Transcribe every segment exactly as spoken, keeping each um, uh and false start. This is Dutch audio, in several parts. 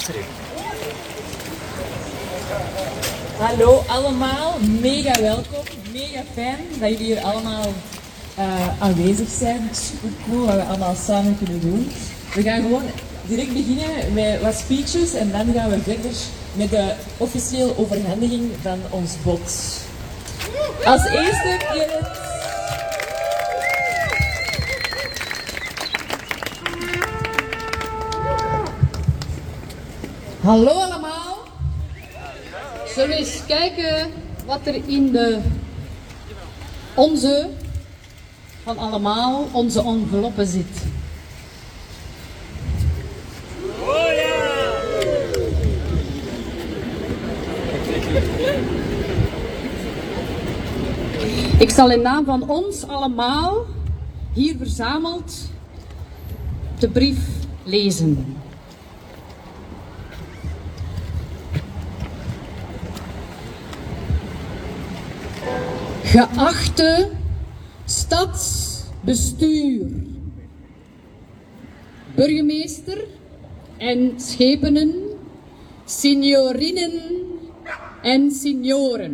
Hallo allemaal, mega welkom, mega fijn dat jullie hier allemaal uh, aanwezig zijn. Super cool wat we allemaal samen kunnen doen. We gaan gewoon direct beginnen met wat speeches en dan gaan we verder met de officiële overhandiging van ons bod. Als eerste Gerrit. Hallo allemaal. Zullen we eens kijken wat er in de onze van allemaal onze enveloppen zit. Oh ja! Ik zal in naam van ons allemaal hier verzameld de brief lezen. Geachte stadsbestuur, burgemeester en schepenen, signorinnen en signoren.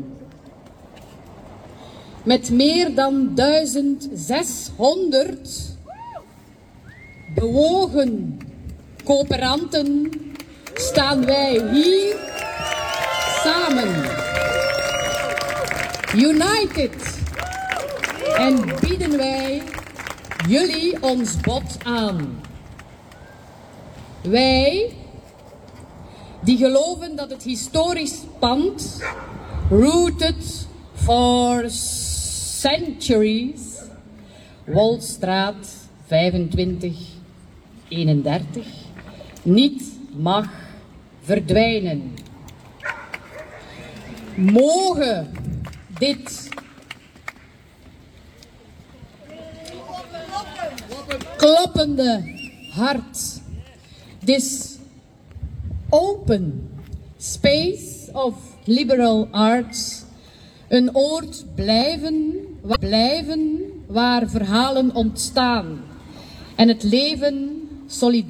Met meer dan duizend zeshonderd bewogen coöperanten staan wij hier samen. United en bieden wij jullie ons bod aan. Wij die geloven dat het historisch pand, rooted for centuries, Wolstraat vijfentwintig eenendertig, niet mag verdwijnen. Mogen dit kloppende hart, this open space of liberal arts, een oord blijven, blijven waar verhalen ontstaan en het leven solidair